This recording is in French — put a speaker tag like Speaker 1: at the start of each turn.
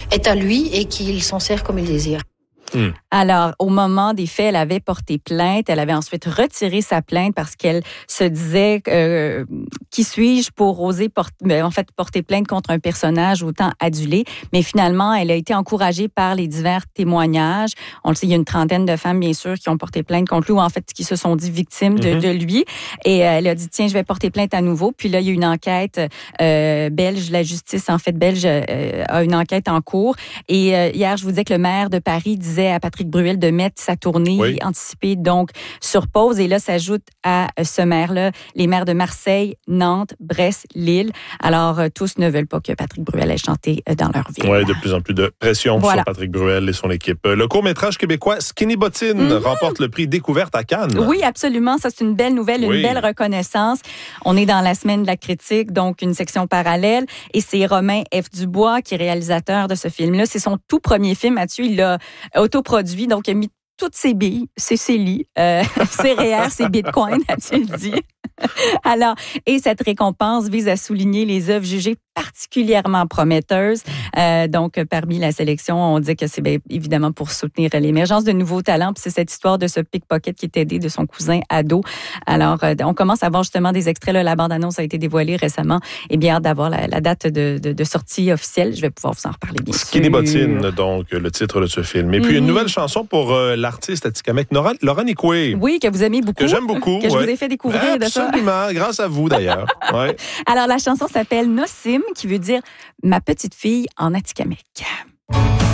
Speaker 1: est à lui et qu'il s'en sert comme il désire.
Speaker 2: Alors, au moment des faits, elle avait porté plainte. Elle avait ensuite retiré sa plainte parce qu'elle se disait qui suis-je pour oser porter plainte contre un personnage autant adulé. Mais finalement, elle a été encouragée par les divers témoignages. On le sait, il y a une trentaine de femmes, bien sûr, qui ont porté plainte contre lui ou en fait qui se sont dit victimes de lui. Et elle a dit, tiens, je vais porter plainte à nouveau. Puis là, il y a une enquête belge. La justice, en fait, belge a une enquête en cours. Et hier, je vous disais que le maire de Paris disait à Patrick Bruel de mettre sa tournée anticipée donc sur pause. Et là, s'ajoute à ce maire-là les maires de Marseille, Nantes, Brest, Lille. Alors, tous ne veulent pas que Patrick Bruel ait chanté dans leur ville.
Speaker 3: Oui, de plus en plus de pression sur Patrick Bruel et son équipe. Le court-métrage québécois Skinny Bottine remporte le prix Découverte à Cannes.
Speaker 2: Oui, absolument. Ça, c'est une belle nouvelle, une belle reconnaissance. On est dans la semaine de la critique, donc une section parallèle. Et c'est Romain F. Dubois qui est réalisateur de ce film-là. C'est son tout premier film, Mathieu. Il l'a autoproduit, donc il a mis toutes ses billes, ses CELI, ses REER, ses bitcoins, a-t-il dit. Alors, et cette récompense vise à souligner les œuvres jugées particulièrement prometteuses. Donc, parmi la sélection, on dit que c'est bien évidemment pour soutenir l'émergence de nouveaux talents. Puis c'est cette histoire de ce pickpocket qui est aidé de son cousin ado. Alors, on commence à voir justement des extraits. Là, la bande-annonce a été dévoilée récemment. Et bien hâte d'avoir la date de sortie officielle. Je vais pouvoir vous en reparler bien sûr.
Speaker 3: Skinny Bottine, donc, le titre de ce film. Et puis, une nouvelle chanson pour l'artiste atikamekw Laurent Nicoué.
Speaker 2: Oui, que vous aimez beaucoup.
Speaker 3: Que j'aime beaucoup.
Speaker 2: Que je vous ai fait découvrir de ça.
Speaker 3: Absolument, grâce à vous d'ailleurs. Ouais.
Speaker 2: Alors, la chanson s'appelle Nossim, qui veut dire « Ma petite fille » en atikamekw.